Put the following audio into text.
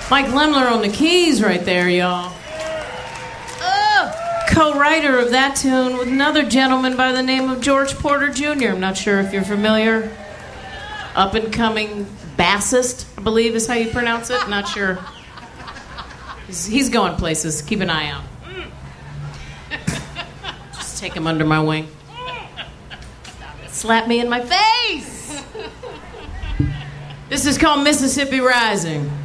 Mike Lemler on the keys right there, y'all. Co-writer of that tune with another gentleman by the name of George Porter Jr. I'm not sure if you're familiar. Up-and-coming bassist, I believe is how you pronounce it. Not sure. He's going places. Keep an eye out. Just take him under my wing. Slap me in my face. This is called Mississippi Rising.